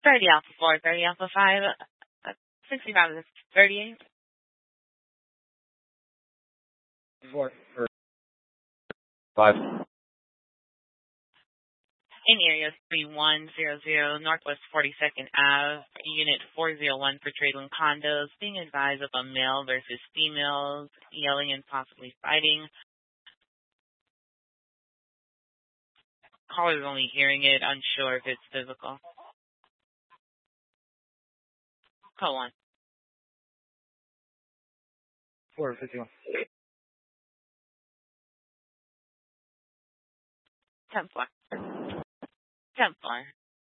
30 Alpha 4, 30 Alpha 5, 65 to 38. 4 for 5. In area 3100 Northwest 42nd Ave, Unit 401 for Tradeland Condos, being advised of a male versus females yelling and possibly fighting. Caller's only hearing it, unsure if it's physical. Call 1. 451. 10 floor. 10 floor.